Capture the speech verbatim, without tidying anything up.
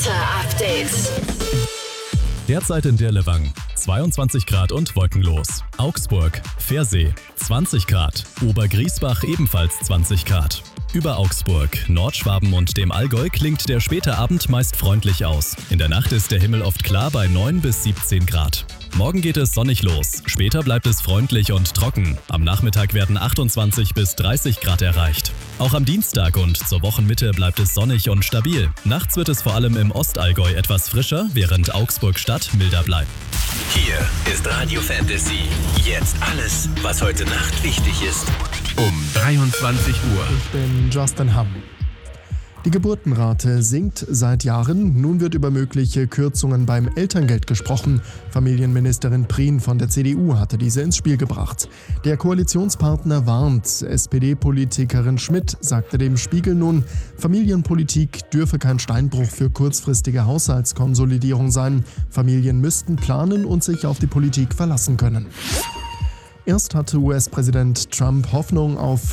Update. Derzeit in Dirlewang zweiundzwanzig Grad und wolkenlos. Augsburg, Pfersee zwanzig Grad. Obergriesbach ebenfalls zwanzig Grad. Über Augsburg, Nordschwaben und dem Allgäu klingt der späte Abend meist freundlich aus. In der Nacht ist der Himmel oft klar bei neun bis siebzehn Grad. Morgen geht es sonnig los, später bleibt es freundlich und trocken. Am Nachmittag werden achtundzwanzig bis dreißig Grad erreicht. Auch am Dienstag und zur Wochenmitte bleibt es sonnig und stabil. Nachts wird es vor allem im Ostallgäu etwas frischer, während Augsburg-Stadt milder bleibt. Hier ist Radio Fantasy. Jetzt alles, was heute Nacht wichtig ist. Um dreiundzwanzig Uhr. Ich bin Justin Hamm. Die Geburtenrate sinkt seit Jahren. Nun wird über mögliche Kürzungen beim Elterngeld gesprochen. Familienministerin Prien von der C D U hatte diese ins Spiel gebracht. Der Koalitionspartner warnt. S P D-Politikerin Schmidt sagte dem Spiegel nun, Familienpolitik dürfe kein Steinbruch für kurzfristige Haushaltskonsolidierung sein. Familien müssten planen und sich auf die Politik verlassen können. Erst hatte U S-Präsident Trump Hoffnung auf